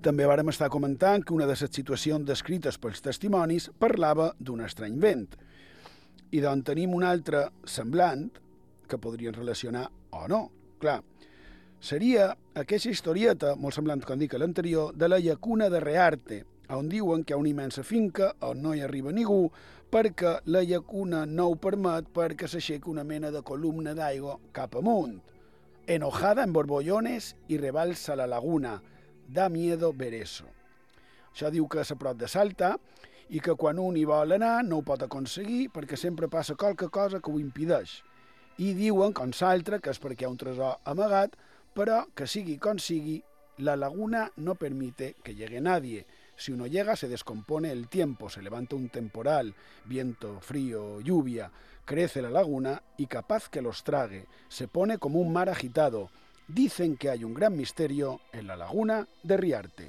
També vàrem estar comentant que una de les situacions descrites pels testimonis parlava d'un estrany vent. I doncs tenim un altre semblant que podrien relacionar o no. Clar, seria aquesta historieta, molt semblant, com dic, a l'anterior, de la llacuna de Rearte, on diuen que hi ha una immensa finca on no hi arriba ningú perquè la llacuna no ho permet perquè s'aixeca una mena de columna d'aigua cap amunt. Enojada en borbollones i rebalsa la laguna. Da miedo ver eso. Això diu que és a prop de Salta i que quan un hi vol anar no ho pot aconseguir perquè sempre passa qualque cosa que ho impedeix. I diuen, com s'altre, que és perquè hi ha un tresor amagat, però que sigui com sigui, la laguna no permite que llegue nadie. Si uno llega, se descompone el tiempo, se levanta un temporal, viento, frío, lluvia, crece la laguna y capaz que los trague, se pone como un mar agitado. Dicen que hay un gran misterio en la laguna de Riarte.